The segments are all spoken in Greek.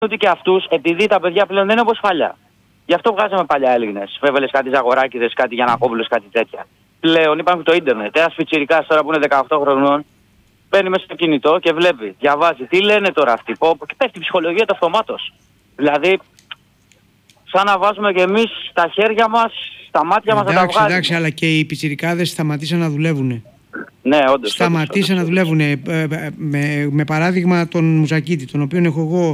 ότι και αυτούς, επειδή τα παιδιά πλέον δεν είναι όπως παλιά. Γι' αυτό βγάζαμε παλιά Έλληνες. Έβαλες κάτι Ζαγοράκηδες, κάτι Γιαννακόπουλος, κάτι τέτοια. Πλέον υπάρχει το ίντερνετ. Ένας πιτσιρικάς τώρα που είναι 18 χρονών παίρνει μέσα στο κινητό και βλέπει, διαβάζει τι λένε τώρα αυτοί. Και πέφτει η ψυχολογία του αυτομάτως. Δηλαδή, σαν να βάζουμε κι εμείς τα χέρια μας, τα μάτια μας να τα βγάλουμε. Εντάξει, αλλά και οι πιτσιρικάδες σταματήσαν να δουλεύουν. Ναι, όντως. Σταματήσαν να δουλεύουν. Με παράδειγμα τον Μουζακίτη, τον οποίο έχω εγώ.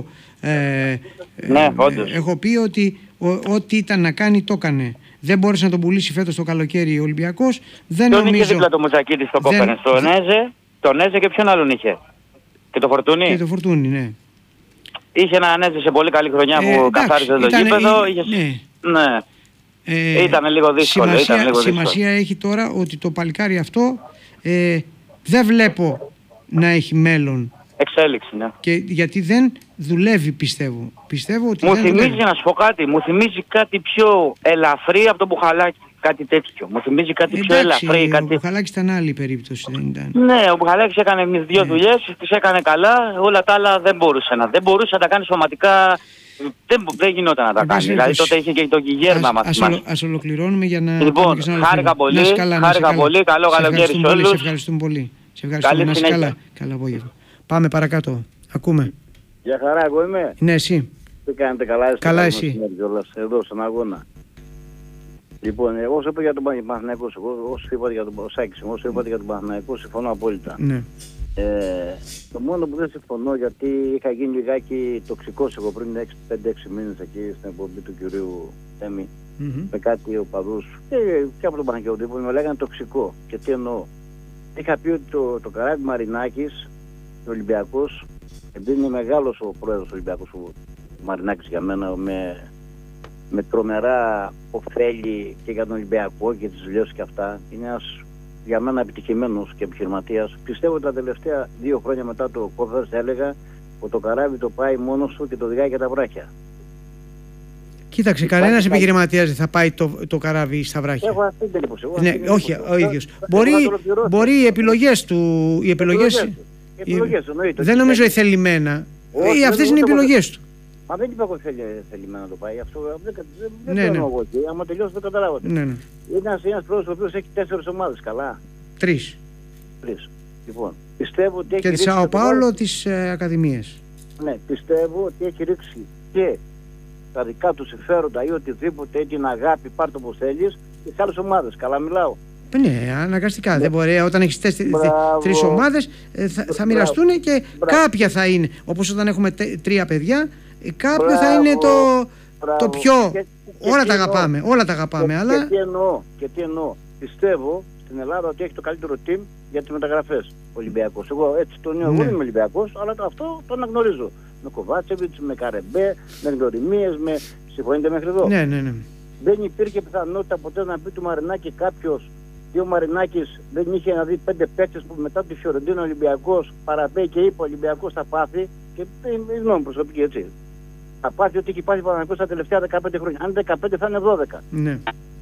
Ναι, όντως. Έχω πει ότι ό,τι ήταν να κάνει το έκανε. Δεν μπόρεσε να τον πουλήσει φέτος το καλοκαίρι ο Ολυμπιακός. Ποιον είχε δίπλα το Μουζακίτη στο Κόπερνες? Τον Έζε και ποιον άλλον είχε? Και το Φορτούνι. Και το Φορτούνι, ναι. Είχε έναν Έζε σε πολύ καλή χρονιά που καθάριζε το γήπεδο. Ναι. Ήταν λίγο δύσκολο. Σημασία έχει τώρα ότι το παλικάρι αυτό δεν βλέπω να έχει μέλλον. Εξέλιξη, ναι. Και γιατί δεν δουλεύει, πιστεύω. Ότι μου δεν θυμίζει, δουλεύει. να σου πω κάτι, μου θυμίζει κάτι πιο ελαφρύ από τον Μπουχαλάκη. Κάτι τέτοιο. Μου θυμίζει κάτι πιο ελαφρύ. Ο Μπουχαλάκης ήταν άλλη περίπτωση, δεν ήταν? Ναι, ο Μπουχαλάκης έκανε δύο δουλειές, τις έκανε καλά. Όλα τα άλλα δεν μπορούσε να τα κάνει σωματικά. Δεν γινόταν να τα κάνει. Δηλαδή τότε είχε και το Γιγέρμα μας. Ας ολοκληρώνουμε για να... Λοιπόν, χάρηκα πολύ. Καλό καλοκαίρι σε όλους. Σε ευχαριστούμε πολύ. Καλή συνέχεια. Καλά απόγευμα. Πάμε παρακάτω. Ακούμε. Γεια χαρά, εγώ είμαι. Ναι, εσύ. Τι κάνετε, καλά? Καλά, εσύ. Εδώ στον αγώνα. Λοιπόν, εγώ σου είπα για τον Παναθηναϊκό, όσο είπατε για τον Σάκη, όσο είπατε για τον Παναθηναϊκό, συμφωνώ απόλυτα. Ναι. Το μόνο που δεν συμφωνώ, γιατί είχα γίνει λιγάκι τοξικός εγώ πριν 5-6 μήνες εκεί στην εκπομπή του κυρίου Έμι, με κάτι οπαδούς και από τον Παναθηναϊκό τύπο, με λέγανε τοξικό. Και τι εννοώ? Είχα πει ότι το καράβι Μαρινάκης, ο Ολυμπιακός, επειδή είναι μεγάλος ο πρόεδρος του Ολυμπιακού, ο Μαρινάκης για μένα, με τρομερά ωφέλη και για τον Ολυμπιακό και τις δουλειές και αυτά, είναι ένας για μένα επιτυχημένος και επιχειρηματίας. Πιστεύω ότι τα τελευταία 2 χρόνια μετά το κόφερς έλεγα ότι το καράβι το πάει μόνος του και το οδηγάει για τα βράχια. Κοίταξε, κανένας επιχειρηματίας δεν θα πάει το καράβι στα βράχια. Έχω αυτή την εντύπωση. Ναι, όχι ο ίδιος. Μπορεί οι επιλογές του. Οι επιλογές δεν νομίζω εθελημένα. Αυτές είναι οι επιλογές του. Μα δεν είπα εγώ θελημένα να το πάει. Αυτό δεν το εννοώ εγώ. Άμα τελειώσει δεν καταλάβατε. Ναι. Είναι ένας πρόεδρος ο οποίος έχει 4 ομάδες, καλά. 3. Λοιπόν, πιστεύω ότι έχει και τη Σάο Πάολο τις ακαδημίες. Ναι, πιστεύω ότι έχει ρίξει και τα δικά του συμφέροντα ή οτιδήποτε, την αγάπη, πάρ' το όπως θέλεις, και σε άλλες ομάδες. Καλά μιλάω. Ναι, αναγκαστικά. Ναι. Δεν μπορεί, όταν έχεις 3 ομάδες θα μοιραστούν και κάποια θα είναι. Όπως όταν έχουμε 3 παιδιά, κάποιο θα είναι το πιο. Όλα τα αγαπάμε. Αλλά... Και τι εννοώ. Πιστεύω στην Ελλάδα ότι έχει το καλύτερο team για τις μεταγραφές. Ολυμπιακός. Εγώ έτσι το νέο, εγώ είμαι Ολυμπιακός, αλλά αυτό το αναγνωρίζω. Με Κοβάτσεβιτς, με Καρεμπέ, με γνωριμίες, συμφωνείτε μέχρι εδώ? Ναι. Δεν υπήρχε πιθανότητα ποτέ να πει του Μαρινάκη κάποιος, ο Μαρινάκης δεν είχε να δει 5 παίκτες που μετά τη Φιωρεντίνα Ολυμπιακός παραπέει και είπε ο Ολυμπιακός θα πάθει, και είναι γνώμη προσωπική, έτσι. Θα πάθει ότι έχει πάθει ο Παναθηναϊκός τα τελευταία 15 χρόνια. Αν 15 θα είναι 12. Ναι.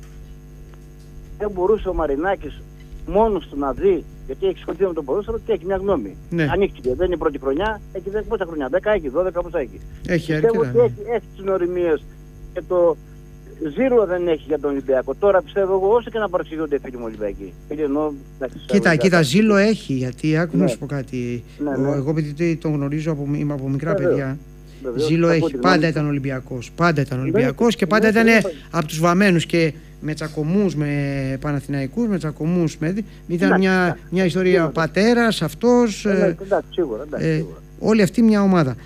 Δεν μπορούσε ο Μαρινάκης μόνος του να δει, γιατί έχει σχοληθεί με τον ποδόσφαιρο και έχει μια γνώμη. Ναι. Ανοίχτηκε, δεν είναι η πρώτη χρονιά, έχει 10 πόσα χρονιά, 10 έχει, 12 πόσα έχει. Έχει πιστεύω αρκετά. Ότι έχει τις νοημίες και το ζήρο δεν έχει για τον Ολυμπιακό. Τώρα πιστεύω εγώ, όσο και να παρεξηγούνται οι φίλοι μου Ολυμπιακοί. Κοίτα, ζήλο έχει, γιατί άκου να σου πω κάτι. Ναι. Εγώ επειδή τον γνωρίζω από μικρά παιδιά, ζήλο έχει. Πάντα ήταν Ολυμπιακός. Και πάντα ήταν από τους βαμμένους και με τσακωμούς με Παναθηναϊκούς, με τσακωμούς ήταν μια ιστορία πατέρας, αυτός, σίγουρα. όλη αυτή μια ομάδα.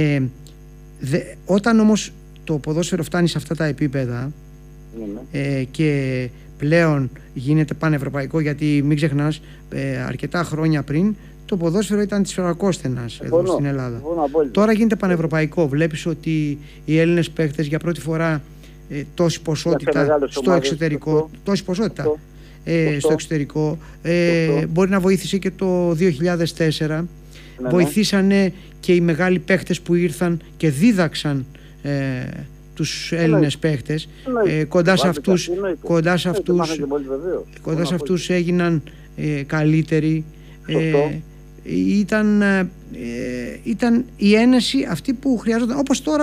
Όταν όμως το ποδόσφαιρο φτάνει σε αυτά τα επίπεδα και πλέον γίνεται πανευρωπαϊκό, γιατί μην ξεχνάς αρκετά χρόνια πριν το ποδόσφαιρο ήταν της Φερακόστενας εδώ στην Ελλάδα. Τώρα γίνεται πανευρωπαϊκό. Βλέπεις ότι οι Έλληνες παίκτες για πρώτη φορά τόση ποσότητα στο εξωτερικό, στο εξωτερικό, μπορεί να βοήθησε και το 2004, βοηθήσανε και οι μεγάλοι παίκτες που ήρθαν και δίδαξαν τους Έλληνες παίκτες, κοντά σε αυτούς έγιναν καλύτεροι, ήταν η ένεση αυτή που χρειαζόταν. Όπως τώρα